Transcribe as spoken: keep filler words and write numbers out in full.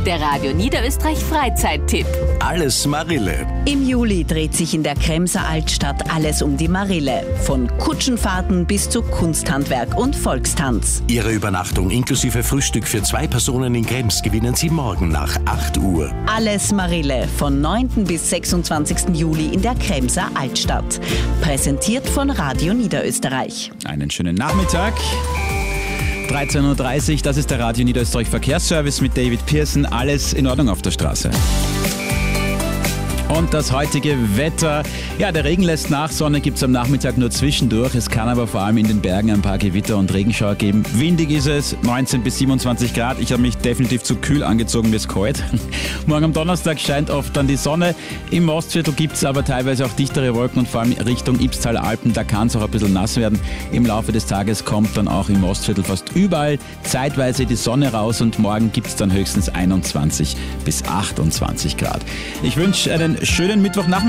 Der Radio Niederösterreich Freizeittipp. Alles Marille. Im Juli dreht sich in der Kremser Altstadt alles um die Marille. Von Kutschenfahrten bis zu Kunsthandwerk und Volkstanz. Ihre Übernachtung inklusive Frühstück für zwei Personen in Krems gewinnen Sie morgen nach acht Uhr. Alles Marille von neunten bis sechsundzwanzigsten Juli in der Kremser Altstadt. Präsentiert von Radio Niederösterreich. Einen schönen Nachmittag. dreizehn Uhr dreißig, das ist der Radio Niederösterreich Verkehrsservice mit David Pearson. Alles in Ordnung auf der Straße. Und das heutige Wetter, ja, der Regen lässt nach, Sonne gibt es am Nachmittag nur zwischendurch. Es kann aber vor allem in den Bergen ein paar Gewitter und Regenschauer geben. Windig ist es, neunzehn bis siebenundzwanzig Grad. Ich habe mich definitiv zu kühl angezogen, mir ist kalt. Morgen am Donnerstag scheint oft dann die Sonne. Im Ostviertel gibt es aber teilweise auch dichtere Wolken und vor allem Richtung Ibstaler Alpen, da kann es auch ein bisschen nass werden. Im Laufe des Tages kommt dann auch im Ostviertel fast überall zeitweise die Sonne raus und morgen gibt es dann höchstens einundzwanzig bis achtundzwanzig Grad. Ich wünsche einen schönen Mittwochnachmittag.